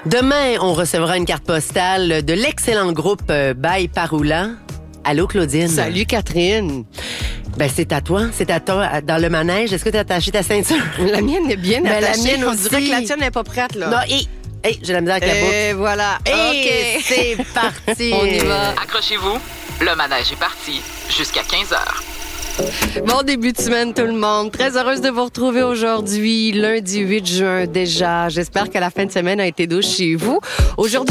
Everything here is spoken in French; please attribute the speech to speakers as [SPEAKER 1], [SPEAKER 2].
[SPEAKER 1] Demain, on recevra une carte postale de l'excellent groupe By Paroula. Allô, Claudine?
[SPEAKER 2] Salut, Catherine.
[SPEAKER 1] Ben, c'est à toi. Dans le manège. Est-ce que tu as attaché ta ceinture?
[SPEAKER 2] La mienne est bien attachée.
[SPEAKER 1] La mienne
[SPEAKER 2] on
[SPEAKER 1] aussi.
[SPEAKER 2] dirait que la tienne n'est pas prête, là.
[SPEAKER 1] Non, j'ai la misère avec la boucle.
[SPEAKER 2] Et voilà.
[SPEAKER 1] Et
[SPEAKER 2] OK.
[SPEAKER 1] c'est parti.
[SPEAKER 2] On y va.
[SPEAKER 3] Accrochez-vous, le manège est parti jusqu'à 15h.
[SPEAKER 2] Bon début de semaine, tout le monde. Très heureuse de vous retrouver aujourd'hui, lundi 8 juin déjà. J'espère que la fin de semaine a été douce chez vous. Aujourd'hui,